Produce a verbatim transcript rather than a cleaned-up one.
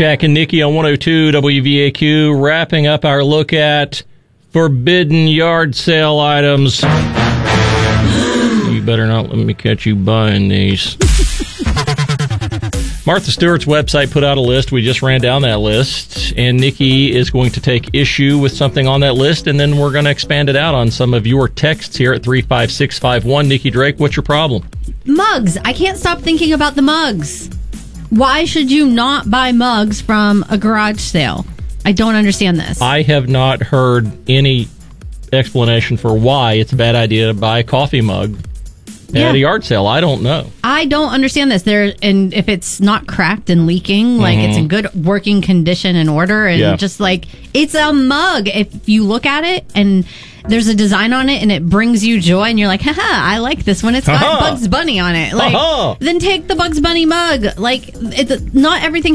Jack and Nikki on one oh two W V A Q, wrapping up our look at forbidden yard sale items. You better not let me catch you buying these. Martha Stewart's website put out a list. We just ran down that list, and Nikki is going to take issue with something on that list, and then we're going to expand it out on some of your texts here at three five six five one. Nikki Drake, what's your problem? Mugs. I can't stop thinking about the mugs. Why should you not buy mugs from a garage sale? I don't understand this. I have not heard any explanation for why it's a bad idea to buy a coffee mug Yeah. at a yard sale. I don't know. I don't understand this. There, and if it's not cracked and leaking, like Mhm. it's in good working condition and order, and Yeah. just like it's a mug. If you look at it and there's a design on it and it brings you joy, and you're like, haha, I like this one. It's got Ha-ha. Bugs Bunny on it. Like, Ha-ha. then take the Bugs Bunny mug. Like, it's not everything